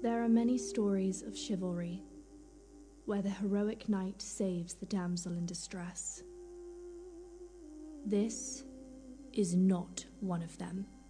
There are many stories of chivalry, where the heroic knight saves the damsel in distress. This is not one of them.